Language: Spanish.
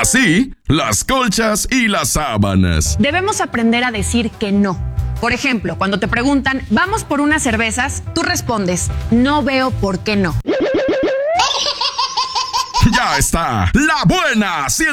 sí, las colchas y las sábanas. Debemos aprender a decir que no. Por ejemplo, cuando te preguntan, ¿vamos por unas cervezas? Tú respondes, no veo por qué no. Ya está, La Buena